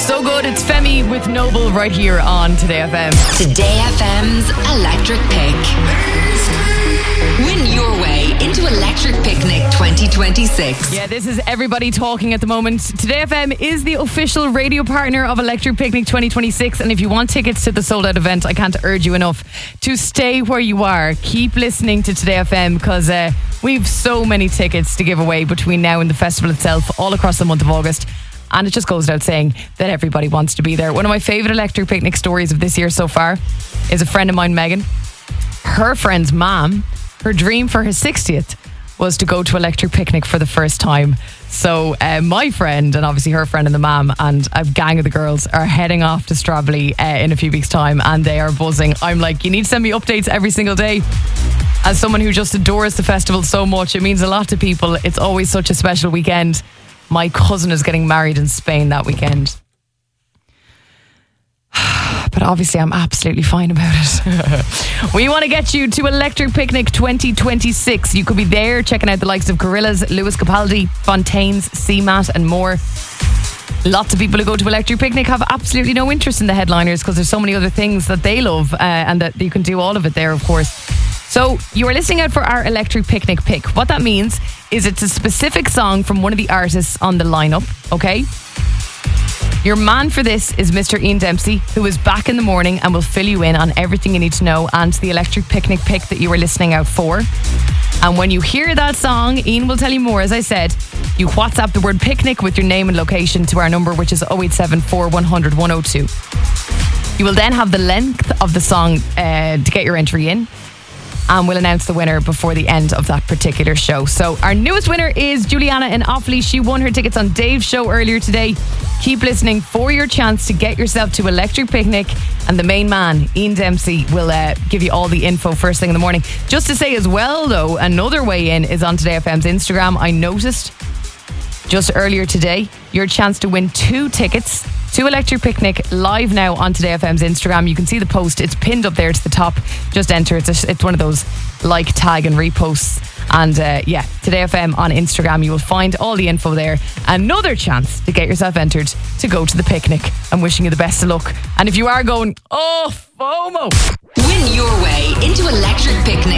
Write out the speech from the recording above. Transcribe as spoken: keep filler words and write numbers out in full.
So good. It's Femi with Noble right here on Today F M. Today F M's Electric Pick. Win your way into Electric Picnic twenty twenty-six. Yeah, this is everybody talking at the moment. Today F M is the official radio partner of Electric Picnic twenty twenty-six. And if you want tickets to the sold out event, I can't urge you enough to stay where you are. Keep listening to Today F M because uh, we've so many tickets to give away between now and the festival itself, all across the month of August. And it just goes without saying that everybody wants to be there. One of my favourite Electric Picnic stories of this year so far is a friend of mine, Megan. Her friend's mom, her dream for her sixtieth was to go to Electric Picnic for the first time. So uh, my friend, and obviously her friend and the mom, and a gang of the girls are heading off to Strawberry uh, in a few weeks' time, and they are buzzing. I'm like, you need to send me updates every single day. As someone who just adores the festival so much, it means a lot to people. It's always such a special weekend. My cousin is getting married in Spain that weekend. But obviously I'm absolutely fine about it. We want to get you to Electric Picnic twenty twenty-six. You could be there checking out the likes of Gorillaz, Lewis Capaldi, Fontaines, C MAT and more. Lots of people who go to Electric Picnic have absolutely no interest in the headliners because there's so many other things that they love uh, and that you can do all of it there, of course. So you are listening out for our Electric Picnic pick. What that means is it's a specific song from one of the artists on the lineup, okay? Your man for this is Mister Ian Dempsey, who is back in the morning and will fill you in on everything you need to know and the Electric Picnic pick that you were listening out for. And when you hear that song, Ian will tell you more. As I said, you WhatsApp the word picnic with your name and location to our number, which is oh eight seven four, one hundred, one oh two. You will then have the length of the song uh, to get your entry in. And we'll announce the winner before the end of that particular show. So our newest winner is Juliana in Offaly. She won her tickets on Dave's show earlier today. Keep listening for your chance to get yourself to Electric Picnic. And the main man, Ian Dempsey, will uh, give you all the info first thing in the morning. Just to say as well, though, another way in is on Today F M's Instagram. I noticed just earlier today your chance to win two tickets to Electric Picnic live now on Today F M's Instagram. You can see the post. It's pinned up there to the top. Just enter. It's, a, it's one of those like, tag and reposts. And uh, yeah, Today F M on Instagram. You will find all the info there. Another chance to get yourself entered to go to the picnic. I'm wishing you the best of luck. And if you are going, oh, FOMO. Win your way into Electric Picnic